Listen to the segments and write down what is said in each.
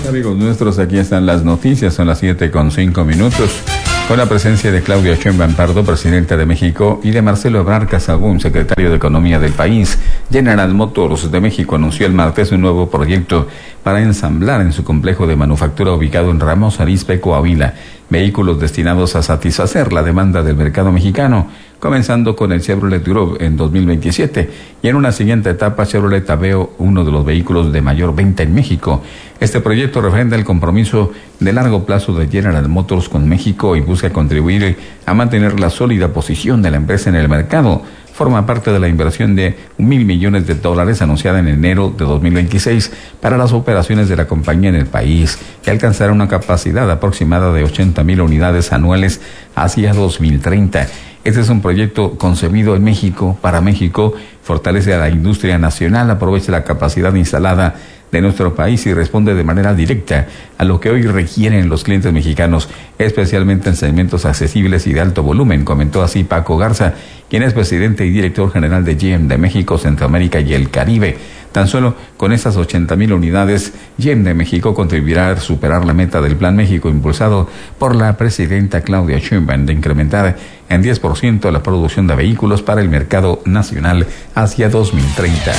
Amigos nuestros, aquí están las noticias, son las 7:05, con la presencia de Claudia Sheinbaum Pardo, presidenta de México, y de Marcelo Ebrard Casaubon, secretario de Economía del país. General Motors de México anunció el martes un nuevo proyecto para ensamblar en su complejo de manufactura ubicado en Ramos Arizpe, Coahuila, vehículos destinados a satisfacer la demanda del mercado mexicano, comenzando con el Chevrolet Grove en 2027 y en una siguiente etapa Chevrolet Aveo, uno de los vehículos de mayor venta en México. Este proyecto refrenda el compromiso de largo plazo de General Motors con México y busca contribuir a mantener la sólida posición de la empresa en el mercado. Forma parte de la inversión de $1,000 millones anunciada en enero de 2026 para las operaciones de la compañía en el país, que alcanzará una capacidad aproximada de 80,000 unidades anuales hacia 2030. Este es un proyecto concebido en México, para México, fortalece a la industria nacional, aprovecha la capacidad instalada de nuestro país y responde de manera directa a lo que hoy requieren los clientes mexicanos, especialmente en segmentos accesibles y de alto volumen, comentó así Paco Garza, quien es presidente y director general de GM de México, Centroamérica y el Caribe. Tan solo con estas 80,000 unidades, GM de México contribuirá a superar la meta del Plan México impulsado por la presidenta Claudia Sheinbaum de incrementar en 10% la producción de vehículos para el mercado nacional hacia 2030.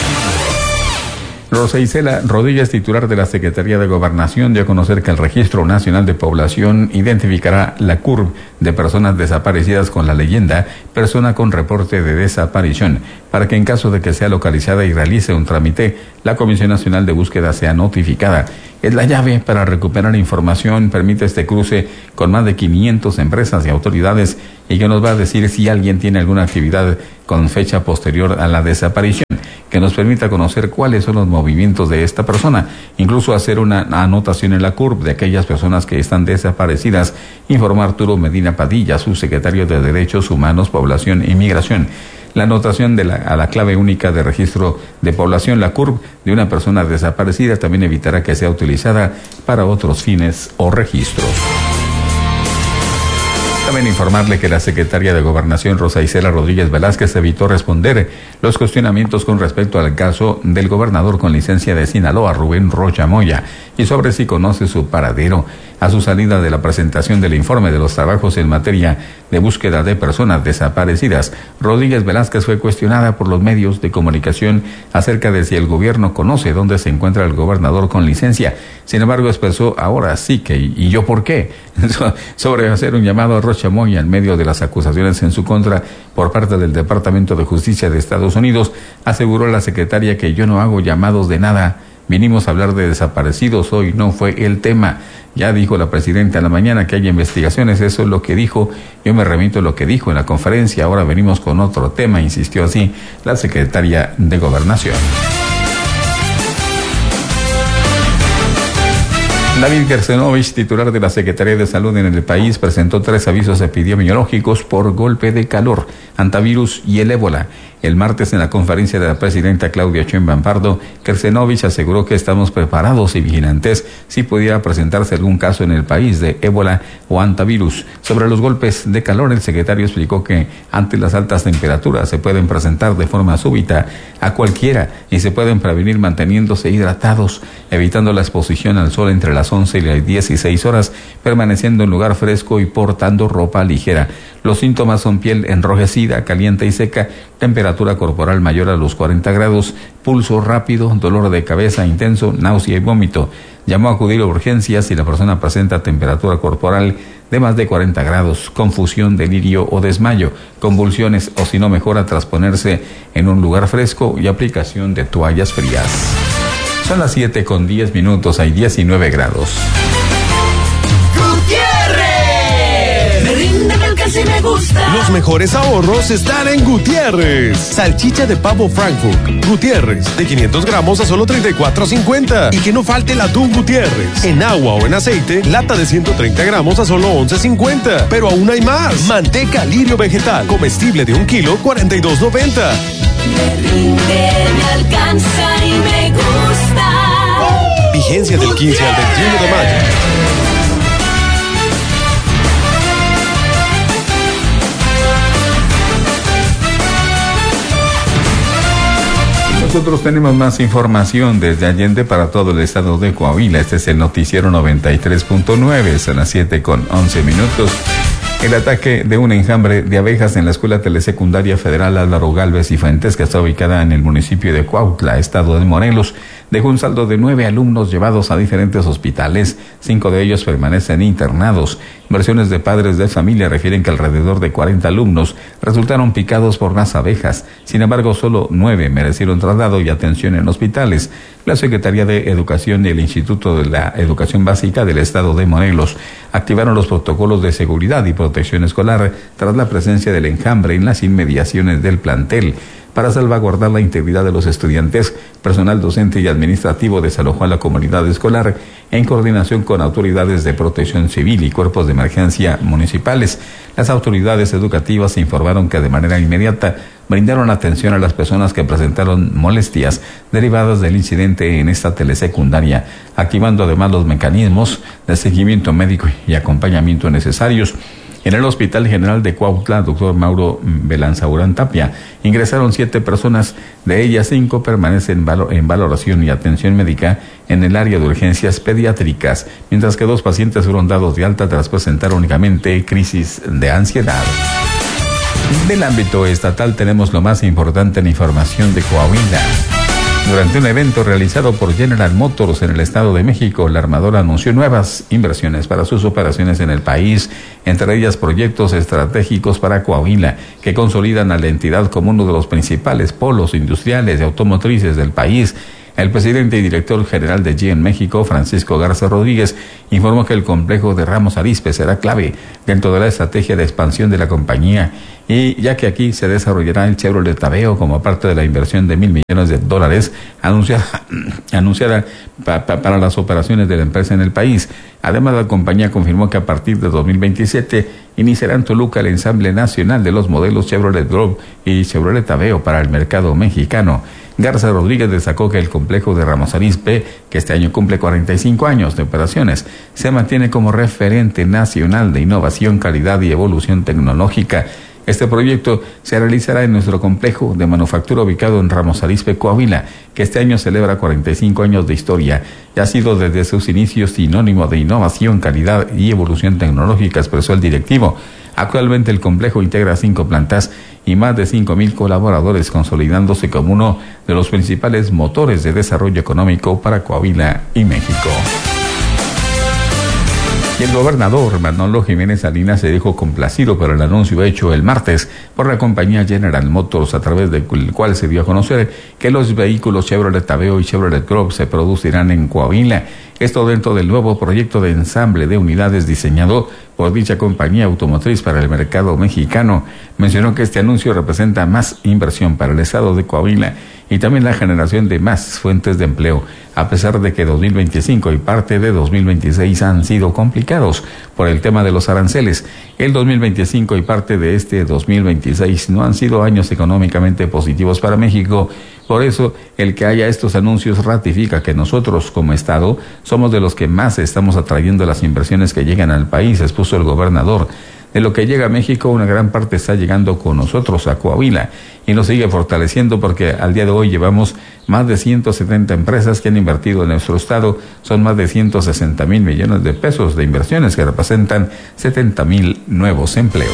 Rosa Isela Rodríguez, titular de la Secretaría de Gobernación, dio a conocer que el Registro Nacional de Población identificará la CURP de personas desaparecidas con la leyenda persona con reporte de desaparición, para que en caso de que sea localizada y realice un trámite, la Comisión Nacional de Búsqueda sea notificada. Es la llave para recuperar información, permite este cruce con más de 500 empresas y autoridades y que nos va a decir si alguien tiene alguna actividad con fecha posterior a la desaparición, que nos permita conocer cuáles son los movimientos de esta persona, incluso hacer una anotación en la CURP de aquellas personas que están desaparecidas, informó Arturo Medina Padilla, subsecretario de Derechos Humanos, Población e Inmigración. La anotación a la clave única de registro de población, la CURP, de una persona desaparecida también evitará que sea utilizada para otros fines o registros. También informarle que la secretaria de Gobernación, Rosa Isela Rodríguez Velázquez, evitó responder los cuestionamientos con respecto al caso del gobernador con licencia de Sinaloa, Rubén Rocha Moya, y sobre si conoce su paradero. A su salida de la presentación del informe de los trabajos en materia de búsqueda de personas desaparecidas, Rodríguez Velázquez fue cuestionada por los medios de comunicación acerca de si el gobierno conoce dónde se encuentra el gobernador con licencia. Sin embargo, expresó ahora sí que, ¿y yo por qué?, sobre hacer un llamado a Rocha Moya en medio de las acusaciones en su contra por parte del Departamento de Justicia de Estados Unidos. Aseguró la secretaria que yo no hago llamados de nada. Vinimos a hablar de desaparecidos, hoy no fue el tema. Ya dijo la presidenta en la mañana que hay investigaciones, eso es lo que dijo. Yo me remito a lo que dijo en la conferencia, ahora venimos con otro tema, insistió así la secretaria de Gobernación. David Gersenovich, titular de la Secretaría de Salud en el país, presentó 3 avisos epidemiológicos por golpe de calor, hantavirus y el ébola. El martes, en la conferencia de la presidenta Claudia Sheinbaum Pardo, Gersenovich aseguró que estamos preparados y vigilantes si pudiera presentarse algún caso en el país de ébola o hantavirus. Sobre los golpes de calor, el secretario explicó que ante las altas temperaturas se pueden presentar de forma súbita a cualquiera y se pueden prevenir manteniéndose hidratados, evitando la exposición al sol entre las 11 y las 16 horas, permaneciendo en lugar fresco y portando ropa ligera. Los síntomas son piel enrojecida, caliente y seca, temperatura corporal mayor a los 40 grados, pulso rápido, dolor de cabeza intenso, náusea y vómito. Llamó a acudir a urgencias si la persona presenta temperatura corporal de más de 40 grados, confusión, delirio o desmayo, convulsiones o si no mejora tras ponerse en un lugar fresco y aplicación de toallas frías. Son las 7:10, hay 19 grados. Si me gusta. Los mejores ahorros están en Gutiérrez. Salchicha de pavo Frankfurt Gutiérrez de 500 gramos a solo $34.50. Y que no falte el atún Gutiérrez. En agua o en aceite, lata de 130 gramos a solo $11.50. Pero aún hay más. Manteca Lirio vegetal, comestible de 1 kilo, $42.90. Me rinde, me alcanza y me gusta. Vigencia del 15 al 21 de mayo. Nosotros tenemos más información desde Allende para todo el estado de Coahuila. Este es el noticiero 93.9, son las 7:11. El ataque de un enjambre de abejas en la Escuela Telesecundaria Federal Álvaro Gálvez y Fuentes, que está ubicada en el municipio de Cuautla, estado de Morelos, dejó un saldo de 9 alumnos llevados a diferentes hospitales. 5 de ellos permanecen internados. Versiones de padres de familia refieren que alrededor de 40 alumnos resultaron picados por las abejas. Sin embargo, solo 9 merecieron traslado y atención en hospitales. La Secretaría de Educación y el Instituto de la Educación Básica del estado de Morelos activaron los protocolos de seguridad y protección escolar tras la presencia del enjambre en las inmediaciones del plantel. Para salvaguardar la integridad de los estudiantes, personal docente y administrativo desalojó a la comunidad escolar en coordinación con autoridades de protección civil y cuerpos de emergencia municipales. Las autoridades educativas informaron que de manera inmediata brindaron atención a las personas que presentaron molestias derivadas del incidente en esta telesecundaria, activando además los mecanismos de seguimiento médico y acompañamiento necesarios. En el Hospital General de Cuautla, doctor Mauro Belanzaurán Tapia, ingresaron 7 personas, de ellas 5 permanecen en valoración y atención médica en el área de urgencias pediátricas, mientras que 2 pacientes fueron dados de alta tras presentar únicamente crisis de ansiedad. Del ámbito estatal tenemos lo más importante en información de Coahuila. Durante un evento realizado por General Motors en el Estado de México, la armadora anunció nuevas inversiones para sus operaciones en el país, entre ellas proyectos estratégicos para Coahuila, que consolidan a la entidad como uno de los principales polos industriales y automotrices del país. El presidente y director general de GM México, Francisco Garza Rodríguez, informó que el complejo de Ramos Arizpe será clave dentro de la estrategia de expansión de la compañía, y ya que aquí se desarrollará el Chevrolet Aveo como parte de la inversión de $1,000 millones anunciada para las operaciones de la empresa en el país. Además, la compañía confirmó que a partir de 2027 iniciará en Toluca el ensamble nacional de los modelos Chevrolet Grove y Chevrolet Aveo para el mercado mexicano. Garza Rodríguez destacó que el complejo de Ramos Arizpe, que este año cumple 45 años de operaciones, se mantiene como referente nacional de innovación, calidad y evolución tecnológica. Este proyecto se realizará en nuestro complejo de manufactura ubicado en Ramos Arizpe, Coahuila, que este año celebra 45 años de historia y ha sido desde sus inicios sinónimo de innovación, calidad y evolución tecnológica, expresó el directivo. Actualmente el complejo integra 5 plantas y más de 5,000 colaboradores, consolidándose como uno de los principales motores de desarrollo económico para Coahuila y México. Y el gobernador Manolo Jiménez Salinas se dijo complacido por el anuncio hecho el martes por la compañía General Motors, a través del cual se dio a conocer que los vehículos Chevrolet Aveo y Chevrolet Grove se producirán en Coahuila. Esto dentro del nuevo proyecto de ensamble de unidades diseñado por dicha compañía automotriz para el mercado mexicano. Mencionó que este anuncio representa más inversión para el estado de Coahuila y también la generación de más fuentes de empleo, a pesar de que 2025 y parte de 2026 han sido complicados por el tema de los aranceles. El 2025 y parte de este 2026 no han sido años económicamente positivos para México. Por eso, el que haya estos anuncios ratifica que nosotros, como Estado, somos de los que más estamos atrayendo las inversiones que llegan al país, expuso el gobernador. De lo que llega a México, una gran parte está llegando con nosotros a Coahuila y nos sigue fortaleciendo, porque al día de hoy llevamos más de 170 empresas que han invertido en nuestro estado. Son más de 160,000 millones de pesos de inversiones que representan 70,000 nuevos empleos.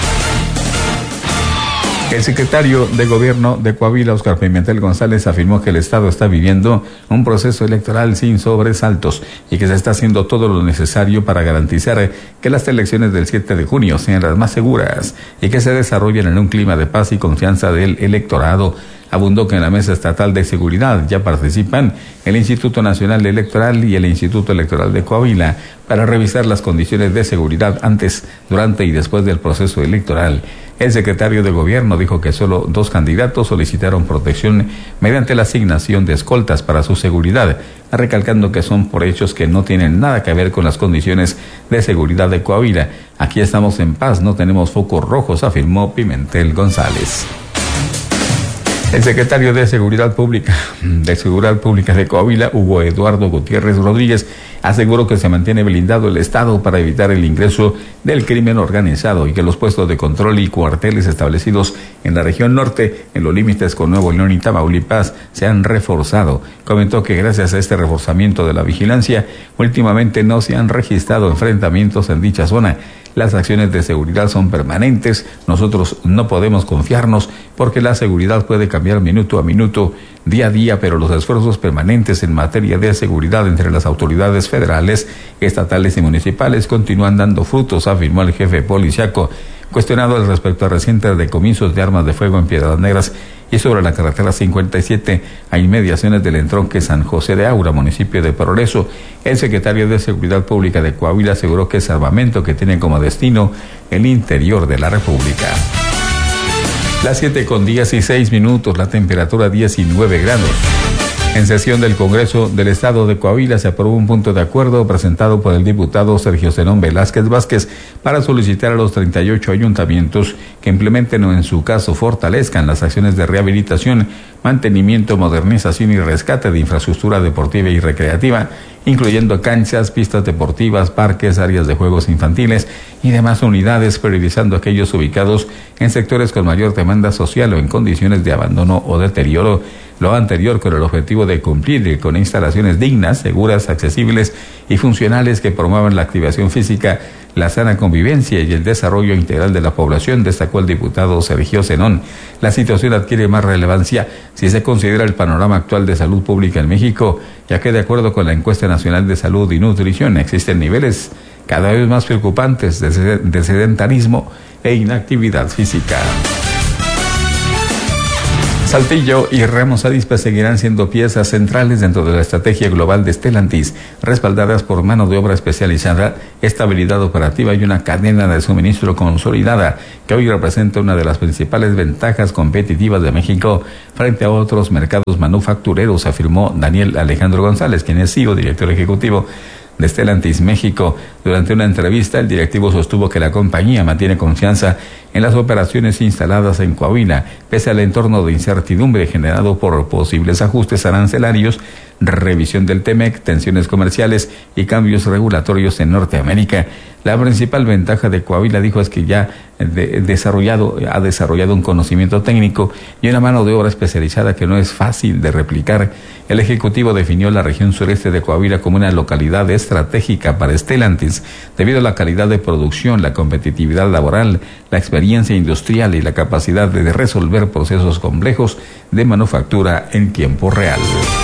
El secretario de Gobierno de Coahuila, Óscar Pimentel González, afirmó que el Estado está viviendo un proceso electoral sin sobresaltos y que se está haciendo todo lo necesario para garantizar que las elecciones del 7 de junio sean las más seguras y que se desarrollen en un clima de paz y confianza del electorado. Abundó que en la Mesa Estatal de Seguridad ya participan el Instituto Nacional Electoral y el Instituto Electoral de Coahuila para revisar las condiciones de seguridad antes, durante y después del proceso electoral. El secretario de Gobierno dijo que solo 2 candidatos solicitaron protección mediante la asignación de escoltas para su seguridad, recalcando que son por hechos que no tienen nada que ver con las condiciones de seguridad de Coahuila. Aquí estamos en paz, no tenemos focos rojos, afirmó Pimentel González. El secretario de Seguridad Pública de Coahuila, Hugo Eduardo Gutiérrez Rodríguez, aseguró que se mantiene blindado el Estado para evitar el ingreso del crimen organizado y que los puestos de control y cuarteles establecidos en la región norte, en los límites con Nuevo León y Tamaulipas, se han reforzado. Comentó que gracias a este reforzamiento de la vigilancia, últimamente no se han registrado enfrentamientos en dicha zona. Las acciones de seguridad son permanentes, nosotros no podemos confiarnos porque la seguridad puede cambiar minuto a minuto, día a día, pero los esfuerzos permanentes en materia de seguridad entre las autoridades federales, estatales y municipales continúan dando frutos, afirmó el jefe policiaco. Cuestionado al respecto a recientes decomisos de armas de fuego en Piedras Negras y sobre la carretera 57 a inmediaciones del entronque San José de Aura, municipio de Progreso, el secretario de Seguridad Pública de Coahuila aseguró que es armamento que tiene como destino el interior de la República. Las 7:16, la temperatura 19 grados. En sesión del Congreso del Estado de Coahuila se aprobó un punto de acuerdo presentado por el diputado Sergio Zenón Velázquez Vázquez para solicitar a los 38 ayuntamientos que implementen o en su caso fortalezcan las acciones de rehabilitación, mantenimiento, modernización y rescate de infraestructura deportiva y recreativa, incluyendo canchas, pistas deportivas, parques, áreas de juegos infantiles y demás unidades, priorizando aquellos ubicados en sectores con mayor demanda social o en condiciones de abandono o deterioro. Lo anterior con el objetivo de cumplir con instalaciones dignas, seguras, accesibles y funcionales que promuevan la activación física, la sana convivencia y el desarrollo integral de la población, destacó el diputado Sergio Zenón. La situación adquiere más relevancia si se considera el panorama actual de salud pública en México, ya que de acuerdo con la Encuesta Nacional de Salud y Nutrición existen niveles cada vez más preocupantes de sedentarismo e inactividad física. Saltillo y Ramos Arizpe seguirán siendo piezas centrales dentro de la estrategia global de Stellantis, respaldadas por mano de obra especializada, estabilidad operativa y una cadena de suministro consolidada, que hoy representa una de las principales ventajas competitivas de México frente a otros mercados manufactureros, afirmó Daniel Alejandro González, quien es CEO, director ejecutivo de Stellantis México. Durante una entrevista, el directivo sostuvo que la compañía mantiene confianza en las operaciones instaladas en Coahuila, pese al entorno de incertidumbre generado por posibles ajustes arancelarios, revisión del TEMEC, tensiones comerciales y cambios regulatorios en Norteamérica. La principal ventaja de Coahuila, dijo, es que ya ha desarrollado un conocimiento técnico y una mano de obra especializada que no es fácil de replicar. El ejecutivo definió la región sureste de Coahuila como una localidad estratégica para Stellantis, debido a la calidad de producción, la competitividad laboral, la experiencia industrial y la capacidad de resolver procesos complejos de manufactura en tiempo real.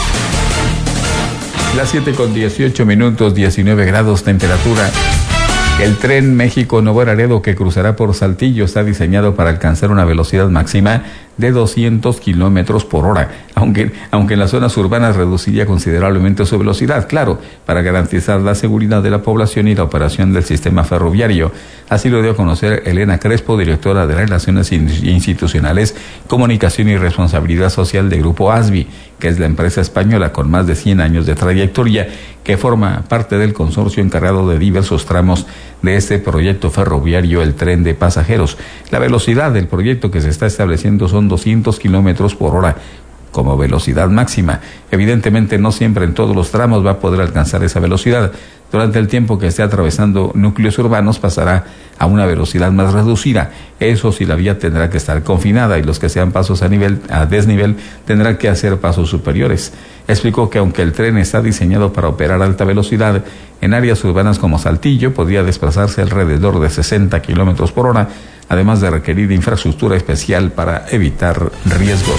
Las 7:18, 19 grados temperatura. El tren México-Nuevo Laredo, que cruzará por Saltillo, está diseñado para alcanzar una velocidad máxima de 200 kilómetros por hora, aunque en las zonas urbanas reduciría considerablemente su velocidad, claro, para garantizar la seguridad de la población y la operación del sistema ferroviario. Así lo dio a conocer Elena Crespo, directora de Relaciones Institucionales, Comunicación y Responsabilidad Social de Grupo ASBI, que es la empresa española con más de 100 años de trayectoria, que forma parte del consorcio encargado de diversos tramos de este proyecto ferroviario, el tren de pasajeros. La velocidad del proyecto que se está estableciendo son 200 kilómetros por hora como velocidad máxima. Evidentemente no siempre en todos los tramos va a poder alcanzar esa velocidad. Durante el tiempo que esté atravesando núcleos urbanos pasará a una velocidad más reducida. Eso sí, la vía tendrá que estar confinada y los que sean pasos a desnivel tendrán que hacer pasos superiores. Explicó que aunque el tren está diseñado para operar a alta velocidad, en áreas urbanas como Saltillo podría desplazarse alrededor de 60 kilómetros por hora, además de requerir infraestructura especial para evitar riesgos.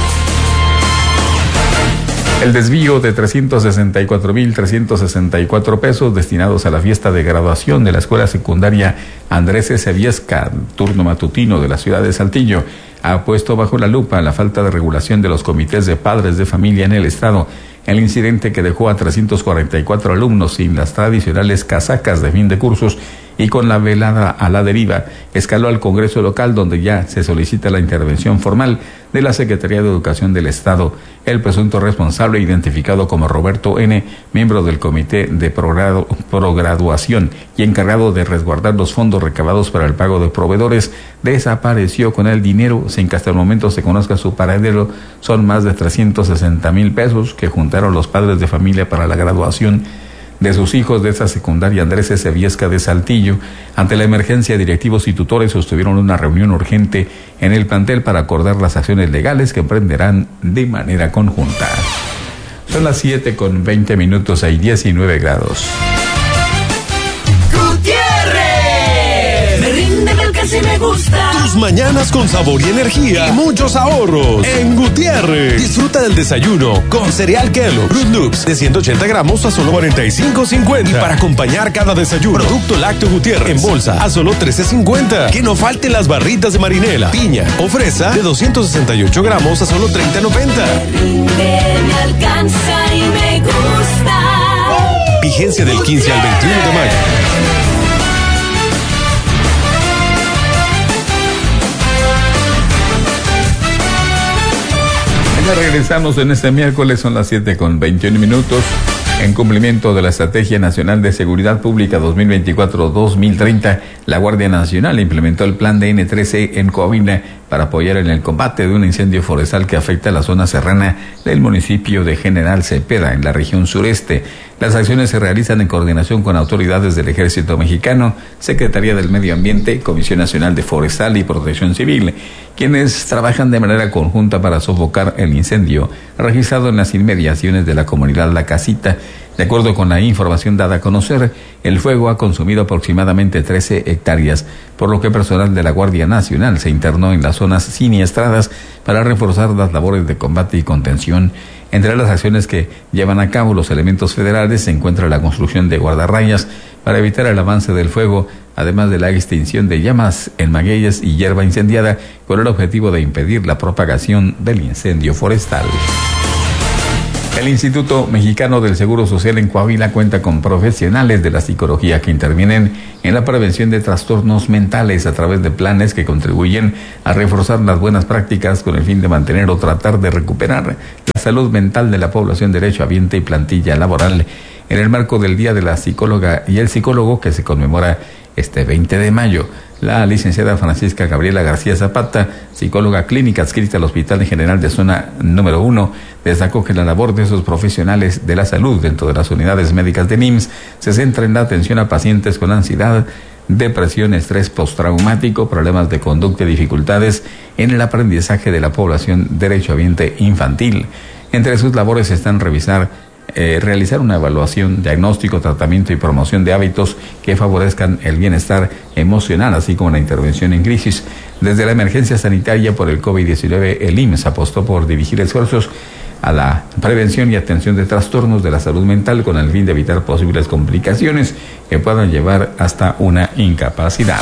El desvío de 364,364 pesos destinados a la fiesta de graduación de la escuela secundaria Andrés S. Viesca, turno matutino de la ciudad de Saltillo, ha puesto bajo la lupa la falta de regulación de los comités de padres de familia en el estado. El incidente, que dejó a 344 alumnos sin las tradicionales casacas de fin de cursos y con la velada a la deriva, escaló al Congreso local, donde ya se solicita la intervención formal de la Secretaría de Educación del Estado. El presunto responsable, identificado como Roberto N., miembro del Comité de Prograduación y encargado de resguardar los fondos recabados para el pago de proveedores, desapareció con el dinero sin que hasta el momento se conozca su paradero. Son más de 360,000 pesos que juntaron los padres de familia para la graduación de sus hijos de esa secundaria Andrés S. Viesca de Saltillo. Ante la emergencia, directivos y tutores sostuvieron una reunión urgente en el plantel para acordar las acciones legales que emprenderán de manera conjunta. Son las 7:20, hay 19 grados. Me rinde, me alcanza y me gusta. Tus mañanas con sabor y energía y muchos ahorros. En Gutiérrez, disfruta del desayuno con cereal Kellogg Fruit Loops de 180 gramos a solo $45.50. Y para acompañar cada desayuno, producto lácteo Gutiérrez en bolsa a solo $13.50. Que no falten las barritas de marinela, piña o fresa de 268 gramos a solo $30.90. Me rinde, me alcanza y me gusta. Vigencia del 15 al 21 de mayo. Ya regresamos en este miércoles, son las 7:21. En cumplimiento de la Estrategia Nacional de Seguridad Pública 2024-2030, la Guardia Nacional implementó el Plan de N13 en Coahuila para apoyar en el combate de un incendio forestal que afecta a la zona serrana del municipio de General Cepeda, en la región sureste. Las acciones se realizan en coordinación con autoridades del Ejército Mexicano, Secretaría del Medio Ambiente, Comisión Nacional de Forestal y Protección Civil, quienes trabajan de manera conjunta para sofocar el incendio registrado en las inmediaciones de la comunidad La Casita. De acuerdo con la información dada a conocer, el fuego ha consumido aproximadamente 13 hectáreas, por lo que personal de la Guardia Nacional se internó en las zonas siniestradas para reforzar las labores de combate y contención. Entre las acciones que llevan a cabo los elementos federales se encuentra la construcción de guardarrayas para evitar el avance del fuego, además de la extinción de llamas en magueyes y hierba incendiada, con el objetivo de impedir la propagación del incendio forestal. El Instituto Mexicano del Seguro Social en Coahuila cuenta con profesionales de la psicología que intervienen en la prevención de trastornos mentales a través de planes que contribuyen a reforzar las buenas prácticas con el fin de mantener o tratar de recuperar la salud mental de la población derechohabiente y plantilla laboral. En el marco del Día de la Psicóloga y el Psicólogo, que se conmemora este 20 de mayo, la licenciada Francisca Gabriela García Zapata, psicóloga clínica adscrita al Hospital General de Zona número 1, destacó que la labor de esos profesionales de la salud dentro de las unidades médicas de IMSS se centra en la atención a pacientes con ansiedad, depresión, estrés postraumático, problemas de conducta y dificultades en el aprendizaje de la población derechohabiente infantil. Entre sus labores están realizar una evaluación, diagnóstico, tratamiento y promoción de hábitos que favorezcan el bienestar emocional, así como la intervención en crisis. Desde la emergencia sanitaria por el COVID-19, el IMSS apostó por dirigir esfuerzos a la prevención y atención de trastornos de la salud mental con el fin de evitar posibles complicaciones que puedan llevar hasta una incapacidad.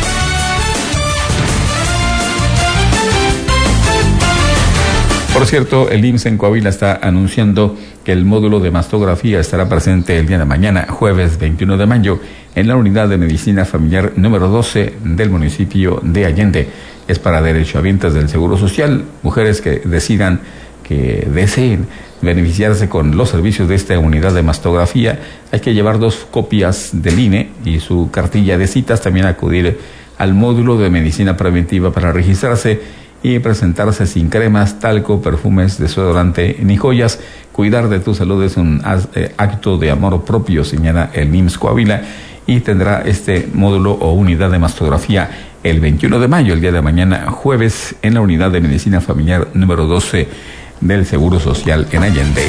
Por cierto, el IMSS en Coahuila está anunciando que el módulo de mastografía estará presente el día de mañana, jueves 21 de mayo, en la unidad de medicina familiar número 12 del municipio de Allende. Es para derechohabientes del Seguro Social, mujeres que deseen beneficiarse con los servicios de esta unidad de mastografía. Hay que llevar 2 copias del INE y su cartilla de citas, también acudir al módulo de medicina preventiva para registrarse y presentarse sin cremas, talco, perfumes, desodorante ni joyas. Cuidar de tu salud es un acto de amor propio, señala el IMSS Coahuila, y tendrá este módulo o unidad de mastografía el 21 de mayo, el día de mañana, jueves, en la unidad de medicina familiar número 12 del Seguro Social en Allende.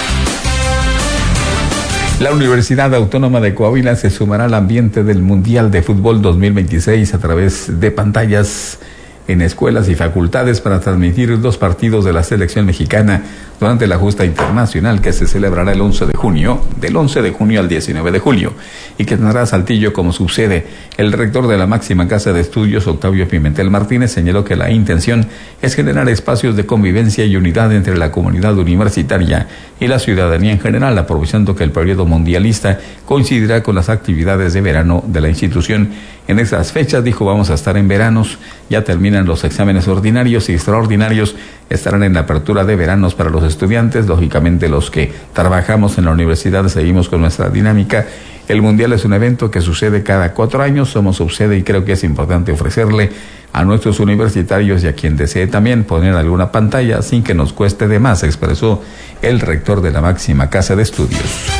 La Universidad Autónoma de Coahuila se sumará al ambiente del Mundial de Fútbol 2026 a través de pantallas en escuelas y facultades para transmitir los partidos de la selección mexicana durante la justa internacional que se celebrará el 11 de junio, del 11 de junio al 19 de julio, y que tendrá Saltillo como subsede. El rector de la máxima casa de estudios, Octavio Pimentel Martínez, señaló que la intención es generar espacios de convivencia y unidad entre la comunidad universitaria y la ciudadanía en general, aprovechando que el periodo mundialista coincidirá con las actividades de verano de la institución. En esas fechas, dijo, vamos a estar en veranos, ya terminan los exámenes ordinarios y extraordinarios, estarán en la apertura de veranos para los estudiantes. Lógicamente, los que trabajamos en la universidad seguimos con nuestra dinámica. El Mundial es un evento que sucede cada 4 años, somos subsede y creo que es importante ofrecerle a nuestros universitarios y a quien desee también poner alguna pantalla sin que nos cueste de más, expresó el rector de la máxima casa de estudios.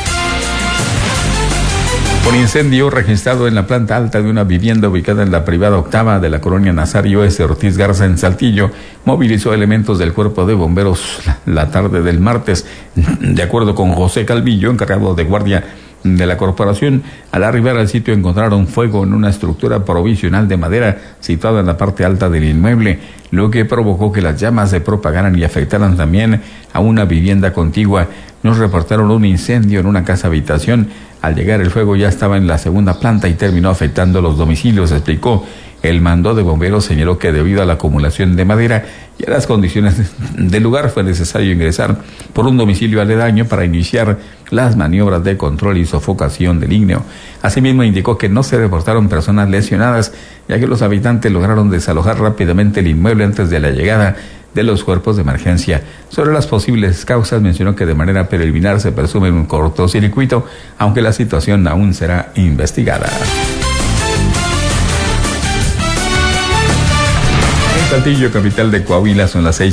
Un incendio registrado en la planta alta de una vivienda ubicada en la privada octava de la colonia Nazario S. Ortiz Garza en Saltillo movilizó elementos del cuerpo de bomberos la tarde del martes. De acuerdo con José Calvillo, encargado de guardia de la corporación, al arribar al sitio encontraron fuego en una estructura provisional de madera situada en la parte alta del inmueble, lo que provocó que las llamas se propagaran y afectaran también a una vivienda contigua. Nos reportaron un incendio en una casa habitación. Al llegar el fuego ya estaba en la segunda planta y terminó afectando los domicilios, explicó. El mando de bomberos señaló que debido a la acumulación de madera y a las condiciones del lugar fue necesario ingresar por un domicilio aledaño para iniciar las maniobras de control y sofocación del ígneo. Asimismo indicó que no se reportaron personas lesionadas, ya que los habitantes lograron desalojar rápidamente el inmueble antes de la llegada de los cuerpos de emergencia. Sobre las posibles causas mencionó que de manera preliminar se presume un cortocircuito, aunque la situación aún será investigada. Saltillo, capital de Coahuila, son las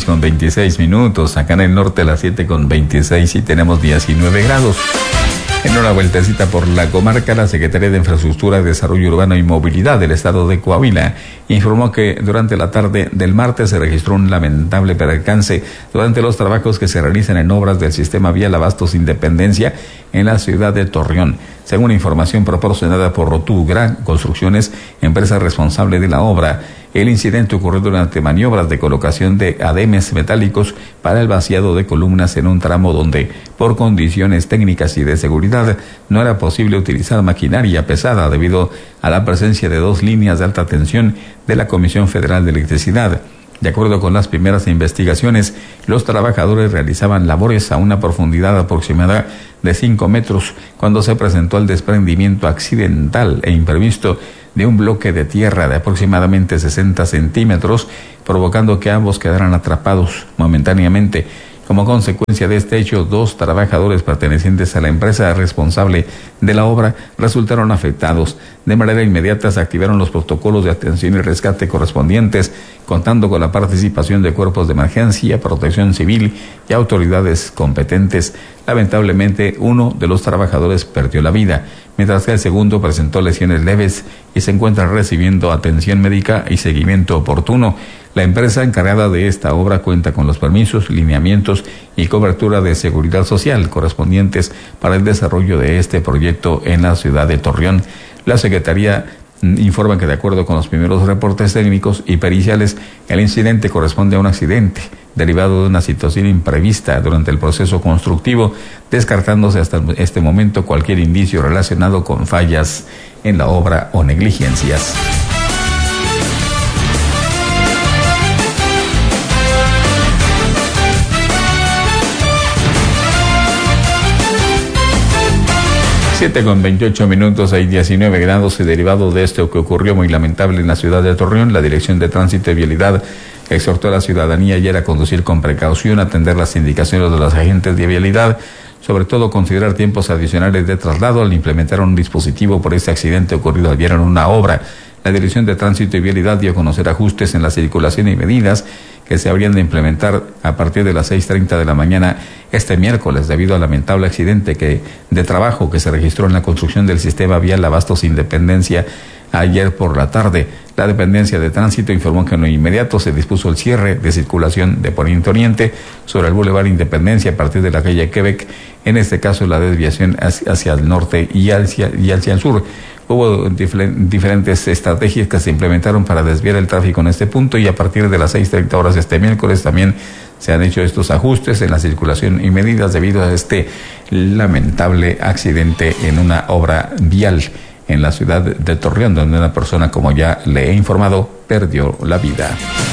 6:26. Acá en el norte las 7:26 y tenemos 19 grados. En una vueltecita por la comarca, la Secretaría de Infraestructura, Desarrollo Urbano y Movilidad del Estado de Coahuila informó que durante la tarde del martes se registró un lamentable percance durante los trabajos que se realizan en obras del sistema vial Abastos Independencia en la ciudad de Torreón. Según información proporcionada por Rotu Gran Construcciones, empresa responsable de la obra, el incidente ocurrió durante maniobras de colocación de ademes metálicos para el vaciado de columnas en un tramo donde, por condiciones técnicas y de seguridad, no era posible utilizar maquinaria pesada debido a la presencia de 2 líneas de alta tensión de la Comisión Federal de Electricidad. De acuerdo con las primeras investigaciones, los trabajadores realizaban labores a una profundidad aproximada de 5 metros cuando se presentó el desprendimiento accidental e imprevisto de un bloque de tierra de aproximadamente 60 centímetros, provocando que ambos quedaran atrapados momentáneamente. Como consecuencia de este hecho, 2 trabajadores pertenecientes a la empresa responsable de la obra resultaron afectados. De manera inmediata se activaron los protocolos de atención y rescate correspondientes, contando con la participación de cuerpos de emergencia, protección civil y autoridades competentes. Lamentablemente, uno de los trabajadores perdió la vida, mientras que el segundo presentó lesiones leves y se encuentra recibiendo atención médica y seguimiento oportuno. La empresa encargada de esta obra cuenta con los permisos, lineamientos y cobertura de seguridad social correspondientes para el desarrollo de este proyecto en la ciudad de Torreón. La Secretaría informa que de acuerdo con los primeros reportes técnicos y periciales, el incidente corresponde a un accidente derivado de una situación imprevista durante el proceso constructivo, descartándose hasta este momento cualquier indicio relacionado con fallas en la obra o negligencias. Con 28 minutos, hay 19 grados y derivado de esto que ocurrió muy lamentable en la ciudad de Torreón, la Dirección de Tránsito y Vialidad exhortó a la ciudadanía ayer a conducir con precaución, atender las indicaciones de los agentes de vialidad, sobre todo considerar tiempos adicionales de traslado al implementar un dispositivo por este accidente ocurrido ayer en una obra. La Dirección de Tránsito y Vialidad dio a conocer ajustes en la circulación y medidas que se habrían de implementar a partir de las 6:30 de la mañana este miércoles debido al lamentable accidente de trabajo que se registró en la construcción del sistema vial Abastos Independencia ayer por la tarde. La dependencia de tránsito informó que en lo inmediato se dispuso el cierre de circulación de poniente oriente sobre el Boulevard Independencia a partir de la calle Quebec, en este caso la desviación hacia el norte y hacia el sur. hubo diferentes estrategias que se implementaron para desviar el tráfico en este punto, y a partir de las 6:30 horas este miércoles también se han hecho estos ajustes en la circulación y medidas debido a este lamentable accidente en una obra vial en la ciudad de Torreón, donde una persona, como ya le he informado, perdió la vida.